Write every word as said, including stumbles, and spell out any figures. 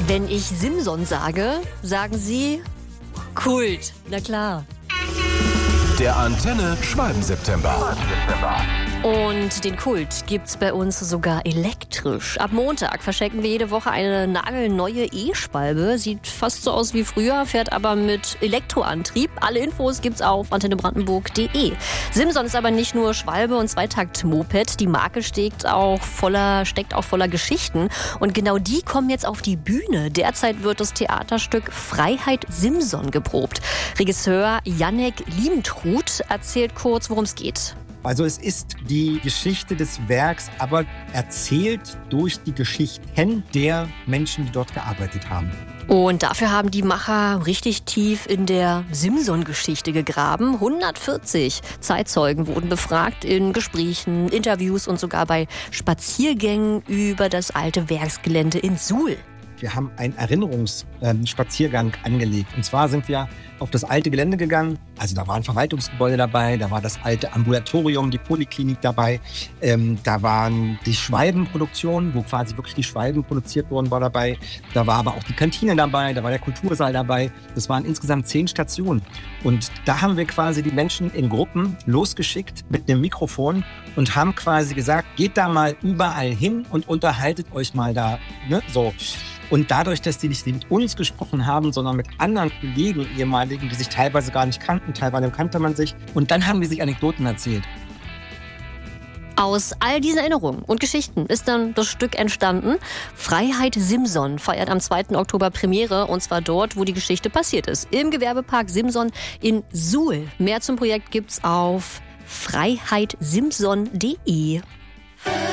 Wenn ich Simson sage, sagen Sie Kult. Na klar. Der Antenne Schwalben-September. Und den Kult gibt's bei uns sogar elektrisch. Ab Montag verschenken wir jede Woche eine nagelneue E-Schwalbe. Sieht fast so aus wie früher, fährt aber mit Elektroantrieb. Alle Infos gibt's auf antenne brandenburg punkt de. Simson ist aber nicht nur Schwalbe und Zweitakt-Moped. Die Marke steckt auch voller, steckt auch voller Geschichten. Und genau die kommen jetzt auf die Bühne. Derzeit wird das Theaterstück Freiheit Simson geprobt. Regisseur Jannek Liebentrud erzählt kurz, worum es geht. Also es ist die Geschichte des Werks, aber erzählt durch die Geschichten der Menschen, die dort gearbeitet haben. Und dafür haben die Macher richtig tief in der Simson-Geschichte gegraben. hundertvierzig Zeitzeugen wurden befragt in Gesprächen, Interviews und sogar bei Spaziergängen über das alte Werksgelände in Suhl. Wir haben einen Erinnerungsspaziergang angelegt. Und zwar sind wir auf das alte Gelände gegangen. Also da war ein Verwaltungsgebäude dabei, da war das alte Ambulatorium, die Poliklinik dabei. Ähm, da waren die Schwalbenproduktionen, wo quasi wirklich die Schwalben produziert wurden, war dabei. Da war aber auch die Kantine dabei, da war der Kultursaal dabei. Das waren insgesamt zehn Stationen. Und da haben wir quasi die Menschen in Gruppen losgeschickt mit einem Mikrofon und haben quasi gesagt, geht da mal überall hin und unterhaltet euch mal da. Ne? So. Und dadurch, dass die nicht mit uns gesprochen haben, sondern mit anderen Kollegen, ehemaligen, die sich teilweise gar nicht kannten, teilweise kannte man sich. Und dann haben die sich Anekdoten erzählt. Aus all diesen Erinnerungen und Geschichten ist dann das Stück entstanden. Freiheit Simson feiert am zweiten Oktober Premiere, und zwar dort, wo die Geschichte passiert ist. Im Gewerbepark Simson in Suhl. Mehr zum Projekt gibt's auf freiheit simson punkt de.